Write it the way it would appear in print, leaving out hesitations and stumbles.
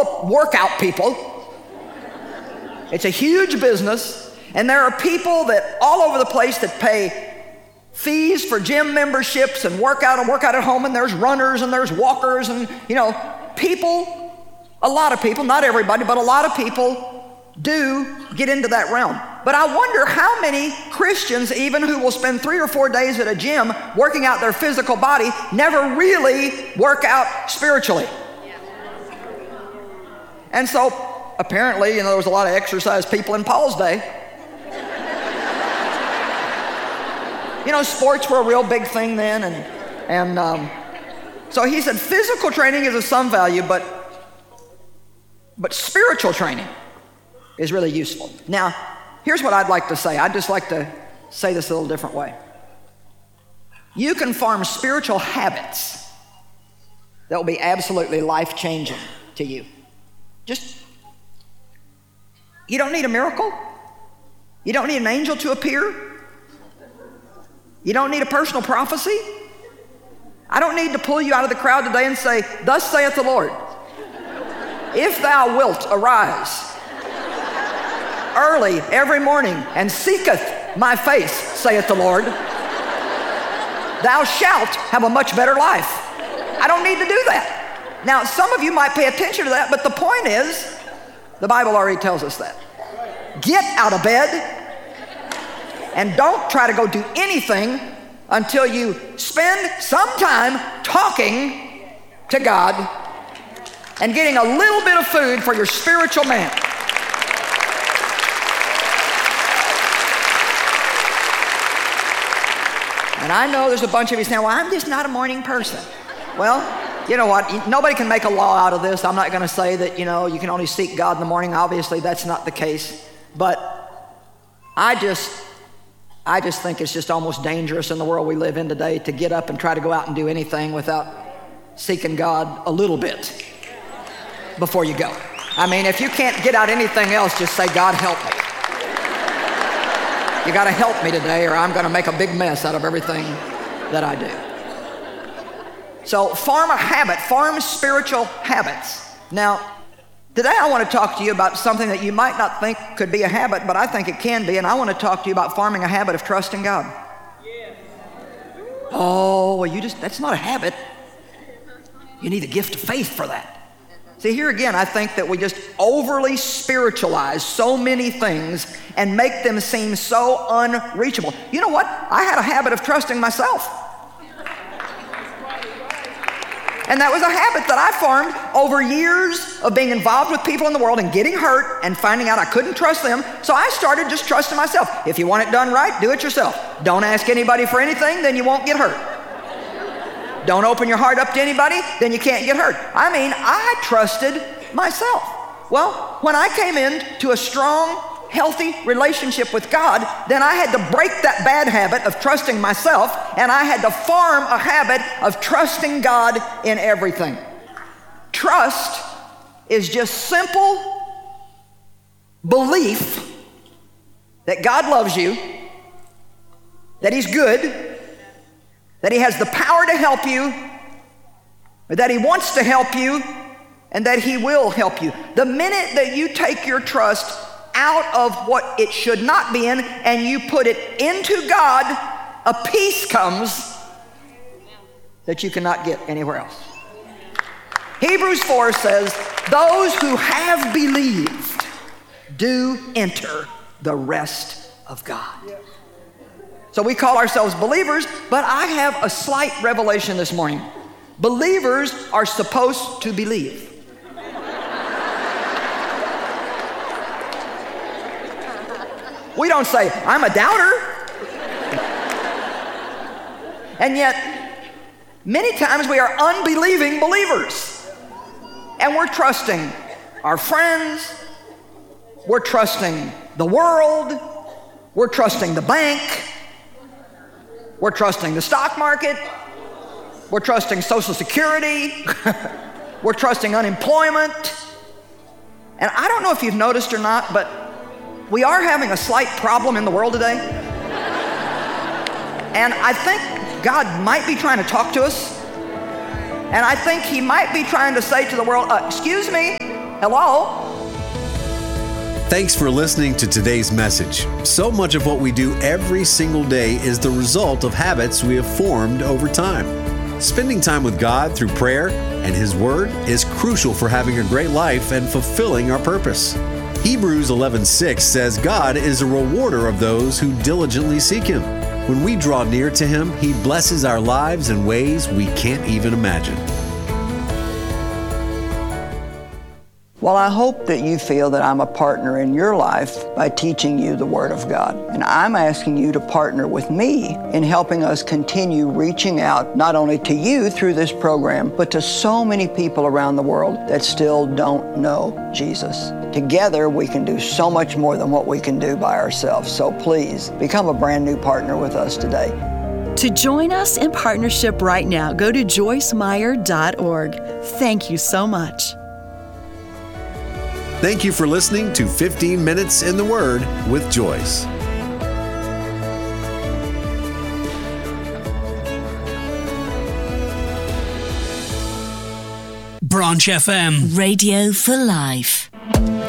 full of workout people. It's a huge business, and there are people that all over the place that pay fees for gym memberships and work out at home, and there's runners and there's walkers and, people, a lot of people, not everybody, but a lot of people do get into that realm. But I wonder how many Christians, even who will spend 3 or 4 days at a gym working out their physical body, never really work out spiritually. And so apparently, there was a lot of exercise people in Paul's day. Sports were a real big thing then, and so he said physical training is of some value, but spiritual training is really useful. Now, here's what I'd like to say. I'd just like to say this a little different way. You can form spiritual habits that will be absolutely life-changing to you. You don't need a miracle. You don't need an angel to appear. You don't need a personal prophecy. I don't need to pull you out of the crowd today and say, "Thus saith the Lord, if thou wilt arise early every morning and seeketh my face, saith the Lord, thou shalt have a much better life." I don't need to do that. Now, some of you might pay attention to that, but the point is, the Bible already tells us that. Get out of bed and don't try to go do anything until you spend some time talking to God and getting a little bit of food for your spiritual man. And I know there's a bunch of you saying, "Well, I'm just not a morning person." Well, you know what? Nobody can make a law out of this. I'm not going to say that, you can only seek God in the morning. Obviously, that's not the case. But I just think it's just almost dangerous in the world we live in today to get up and try to go out and do anything without seeking God a little bit before you go. I mean, if you can't get out anything else, just say, "God, help me. You got to help me today, or I'm going to make a big mess out of everything that I do." So form a habit, form spiritual habits. Now, today I want to talk to you about something that you might not think could be a habit, but I think it can be, and I want to talk to you about forming a habit of trusting God. Oh, well, that's not a habit. You need the gift of faith for that. See, here again, I think that we just overly spiritualize so many things and make them seem so unreachable. You know what? I had a habit of trusting myself. And that was a habit that I formed over years of being involved with people in the world and getting hurt and finding out I couldn't trust them. So I started just trusting myself. If you want it done right, do it yourself. Don't ask anybody for anything, then you won't get hurt. Don't open your heart up to anybody, then you can't get hurt. I mean, I trusted myself. Well, when I came into a strong, healthy relationship with God, then I had to break that bad habit of trusting myself, and I had to form a habit of trusting God in everything. Trust is just simple belief that God loves you, that He's good, that He has the power to help you, or that He wants to help you, and that He will help you. The minute that you take your trust out of what it should not be in and you put it into God, a peace comes that you cannot get anywhere else. Hebrews 4 says, "Those who have believed do enter the rest of God." So we call ourselves believers, but I have a slight revelation this morning. Believers are supposed to believe. We don't say, "I'm a doubter." And yet, many times we are unbelieving believers. And we're trusting our friends, we're trusting the world, we're trusting the bank, we're trusting the stock market, we're trusting Social Security, we're trusting unemployment. And I don't know if you've noticed or not, but we are having a slight problem in the world today. And I think God might be trying to talk to us. And I think He might be trying to say to the world, "Excuse me, Hello? Thanks for listening to today's message. So much of what we do every single day is the result of habits we have formed over time. Spending time with God through prayer and His Word is crucial for having a great life and fulfilling our purpose. Hebrews 11:6 says God is a rewarder of those who diligently seek Him. When we draw near to Him, He blesses our lives in ways we can't even imagine. Well, I hope that you feel that I'm a partner in your life by teaching you the Word of God. And I'm asking you to partner with me in helping us continue reaching out not only to you through this program, but to so many people around the world that still don't know Jesus. Together, we can do so much more than what we can do by ourselves. So please, become a brand new partner with us today. To join us in partnership right now, go to joycemeyer.org. Thank you so much. Thank you for listening to 15 Minutes in the Word with Joyce. Branch FM. Radio for life.